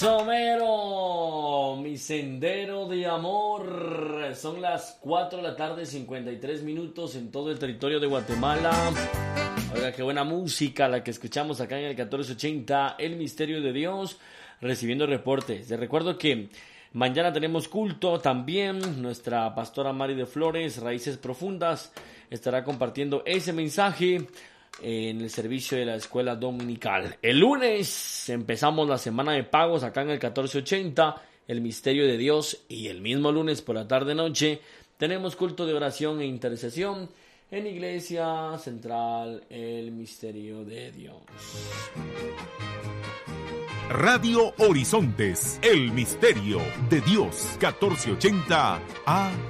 Somero, mi sendero de amor. Son las 4 de la tarde, 53 minutos en todo el territorio de Guatemala. Oiga, qué buena música la que escuchamos acá en el 1480, El Misterio de Dios, recibiendo reportes. Les recuerdo que mañana tenemos culto también. Nuestra pastora Mari de Flores, Raíces Profundas, estará compartiendo ese mensaje en el servicio de la escuela dominical. El lunes empezamos la semana de pagos acá en el 1480, El Misterio de Dios, y el mismo lunes por la tarde-noche tenemos culto de oración e intercesión en Iglesia Central El Misterio de Dios. Radio Horizontes, El Misterio de Dios, 1480 AM.